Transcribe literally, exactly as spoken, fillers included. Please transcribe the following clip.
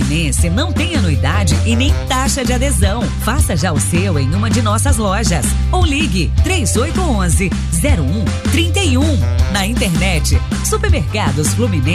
Fluminense não tem anuidade e nem taxa de adesão. Faça já o seu em uma de nossas lojas ou ligue três oito um um, zero um três um. Na internet, Supermercados Fluminense.